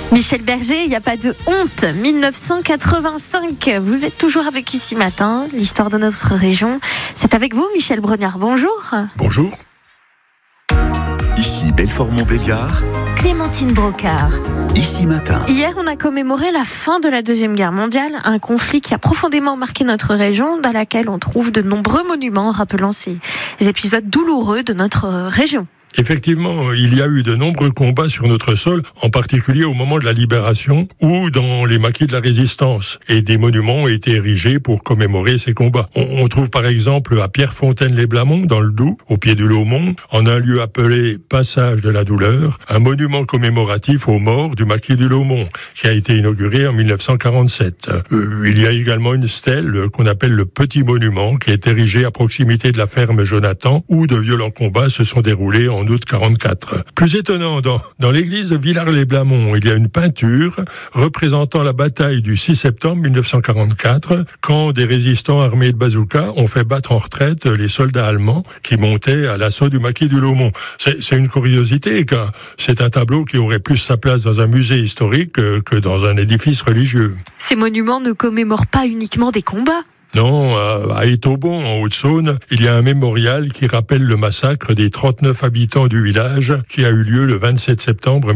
Michel Berger, il n'y a pas de honte. 1985, vous êtes toujours avec Ici Matin, l'histoire de notre région. C'est avec vous, Michel Brognard. Bonjour. Bonjour. Ici Belfort-Montbéliard, Clémentine Brocard. Ici Matin. Hier, on a commémoré la fin de la Deuxième Guerre mondiale, un conflit qui a profondément marqué notre région, dans laquelle on trouve de nombreux monuments rappelant ces épisodes douloureux de notre région. Effectivement, il y a eu de nombreux combats sur notre sol, en particulier au moment de la libération ou dans les maquis de la résistance. Et des monuments ont été érigés pour commémorer ces combats. On trouve par exemple à Pierrefontaine-les-Blamont, dans le Doubs, au pied du Laumont, en un lieu appelé Passage de la Douleur, un monument commémoratif aux morts du maquis du Laumont, qui a été inauguré en 1947. Il y a également une stèle qu'on appelle le Petit Monument, qui est érigée à proximité de la ferme Jonathan, où de violents combats se sont déroulés en août 44. Plus étonnant, dans l'église de Villars-les-Blamont, il y a une peinture représentant la bataille du 6 septembre 1944, quand des résistants armés de bazooka ont fait battre en retraite les soldats allemands qui montaient à l'assaut du maquis du Laumont. C'est une curiosité, car c'est un tableau qui aurait plus sa place dans un musée historique que dans un édifice religieux. Ces monuments ne commémorent pas uniquement des combats. Non, à Étaubon, en Haute-Saône, il y a un mémorial qui rappelle le massacre des 39 habitants du village qui a eu lieu le 27 septembre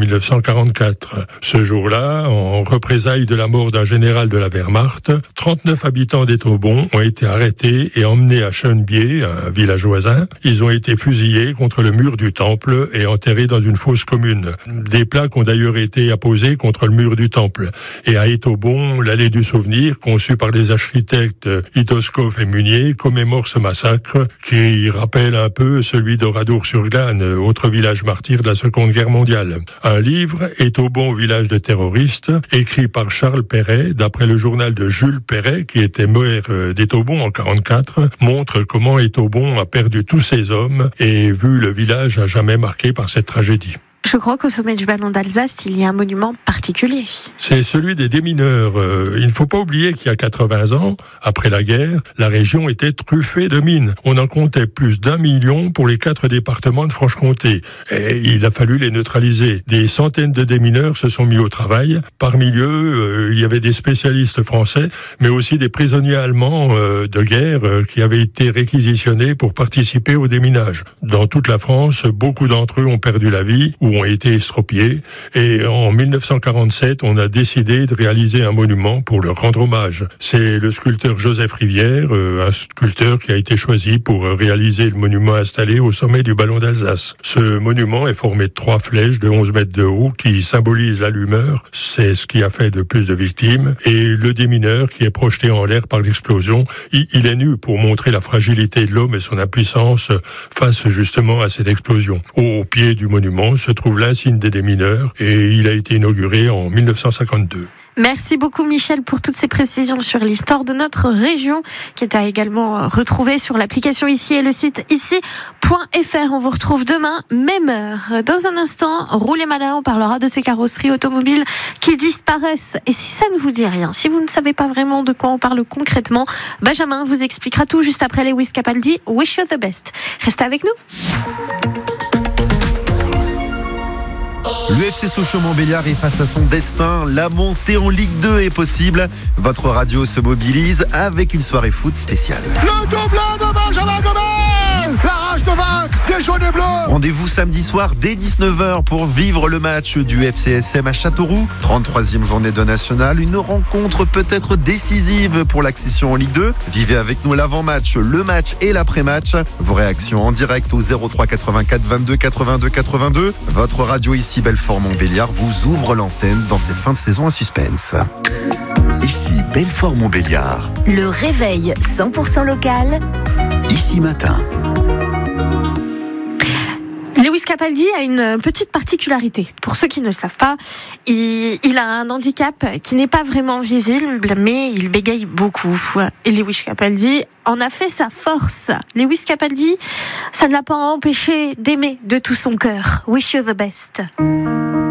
1944. Ce jour-là, en représailles de la mort d'un général de la Wehrmacht, 39 habitants d'Étaubon ont été arrêtés et emmenés à Schönbier, un village voisin. Ils ont été fusillés contre le mur du temple et enterrés dans une fosse commune. Des plaques ont d'ailleurs été apposées contre le mur du temple. Et à Étaubon, l'allée du souvenir, conçue par les architectes Itoskov et Munier, commémore ce massacre qui rappelle un peu celui d'Oradour-sur-Glane, autre village martyr de la Seconde Guerre mondiale. Un livre, Étaubon, village de terroristes, écrit par Charles Perret, d'après le journal de Jules Perret, qui était maire d'Étaubon en 44, montre comment Étaubon a perdu tous ses hommes et vu le village à jamais marqué par cette tragédie. Je crois qu'au sommet du Ballon d'Alsace, il y a un monument particulier. C'est celui des démineurs. Il ne faut pas oublier qu'il y a 80 ans, après la guerre, la région était truffée de mines. On en comptait plus d'1 million pour les 4 départements de Franche-Comté. Et il a fallu les neutraliser. Des centaines de démineurs se sont mis au travail. Parmi eux, il y avait des spécialistes français, mais aussi des prisonniers allemands de guerre qui avaient été réquisitionnés pour participer au déminage. Dans toute la France, beaucoup d'entre eux ont perdu la vie ou ont été estropiés. Et en 1947, on a décidé de réaliser un monument pour leur rendre hommage. C'est le sculpteur Joseph Rivière, un sculpteur qui a été choisi pour réaliser le monument installé au sommet du Ballon d'Alsace. Ce monument est formé de 3 flèches de 11 mètres de haut qui symbolisent l'allumeur. C'est ce qui a fait de plus de victimes. Et le démineur qui est projeté en l'air par l'explosion, il est nu pour montrer la fragilité de l'homme et son impuissance face justement à cette explosion. Au pied du monument se trouve l'insigne des démineurs et il a été inauguré en 1952. Merci beaucoup Michel pour toutes ces précisions sur l'histoire de notre région qui est à également retrouver sur l'application Ici et le site ici.fr. On vous retrouve demain, même heure. Dans un instant, roulez malin, on parlera de ces carrosseries automobiles qui disparaissent. Et si ça ne vous dit rien, si vous ne savez pas vraiment de quoi on parle concrètement, Benjamin vous expliquera tout juste après Lewis Capaldi. Wish you the best. Restez avec nous. L'UFC Sochaux-Montbéliard est face à son destin. La montée en Ligue 2 est possible. Votre radio se mobilise avec une soirée foot spéciale. Le doublé de Benjamin Gomez, la rage de vaincre des jaunes et bleus. Rendez-vous samedi soir dès 19h pour vivre le match du FCSM à Châteauroux. 33e journée de nationale, une rencontre peut-être décisive pour l'accession en Ligue 2. Vivez avec nous l'avant-match, le match et l'après-match. Vos réactions en direct au 03 84 22 82 82. Votre radio ici Belfort-Montbéliard vous ouvre l'antenne dans cette fin de saison à suspense. Ici Belfort-Montbéliard. Le réveil 100% local. Ici Matin. Lewis Capaldi a une petite particularité. Pour ceux qui ne le savent pas, il a un handicap qui n'est pas vraiment visible, mais il bégaye beaucoup. Et Lewis Capaldi en a fait sa force. Lewis Capaldi, ça ne l'a pas empêché d'aimer de tout son cœur. Wish you the best.